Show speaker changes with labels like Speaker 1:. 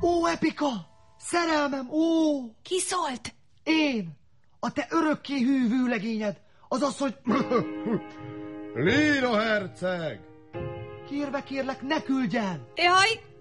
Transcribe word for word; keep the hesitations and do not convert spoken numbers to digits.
Speaker 1: Ó, Epika! Szerelmem, ó!
Speaker 2: Ki szólt?
Speaker 1: Én! A te örökké hűvő legényed! Azaz, hogy...
Speaker 3: Líra herceg!
Speaker 1: Kérve kérlek, ne küldjen!
Speaker 2: Jaj,